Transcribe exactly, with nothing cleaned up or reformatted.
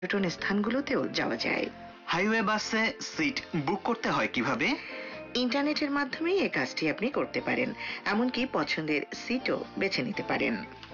পর্যটন স্থানগুলোতেও যাওয়া যায়। হাইওয়ে বাসে সিট বুক করতে হয় কিভাবে? ইন্টারনেটের মাধ্যমেই এই কাজটি আপনি করতে পারেন, এমনকি পছন্দের সিটও বেছে নিতে পারেন।